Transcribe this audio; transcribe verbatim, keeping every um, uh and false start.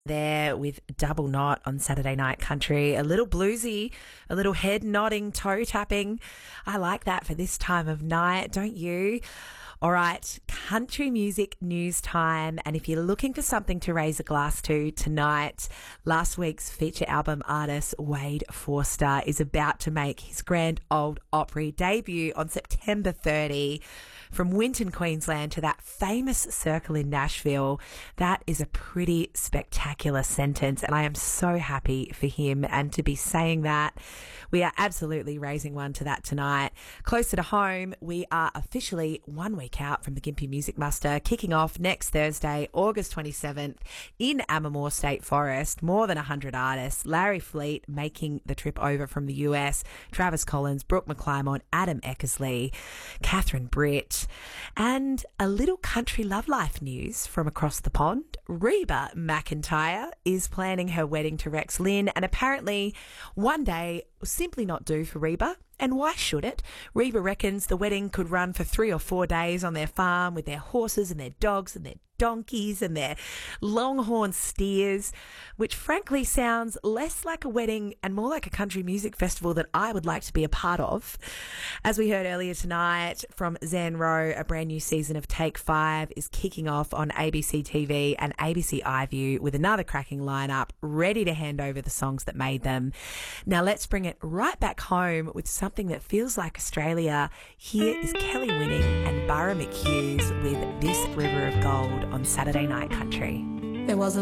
There with Double Knot on Saturday Night Country. A little bluesy, a little head nodding, toe tapping. I like that for this time of night, don't you? All right, country music news time. And if you're looking for something to raise a glass to tonight, last week's feature album artist Wade Forster is about to make his Grand Ole Opry debut on September thirtieth. From Winton, Queensland to that famous circle in Nashville. That is a pretty spectacular sentence, and I am so happy for him and to be saying that. We are absolutely raising one to that tonight. Closer to home, we are officially one week out from the Gympie Music Muster, kicking off next Thursday, August twenty-seventh in Ammermoor State Forest. More than one hundred artists. Larry Fleet making the trip over from the U S, Travis Collins, Brooke McClymont, Adam Eckersley, Catherine Britt, and a little country love life news from across the pond. Reba McEntire is planning her wedding to Rex Lynn, and apparently one day will simply not do for Reba. And why should it? Reba reckons the wedding could run for three or four days on their farm with their horses and their dogs and their donkeys and their longhorn steers, which frankly sounds less like a wedding and more like a country music festival that I would like to be a part of. As we heard earlier tonight from Zan Rowe, a brand new season of Take Five is kicking off on A B C T V and A B C iView with another cracking lineup ready to hand over the songs that made them. Now let's bring it right back home with something that feels like Australia. Here is Kelly Winning and Barra McHughes with This River of Gold on Saturday Night Country. There was a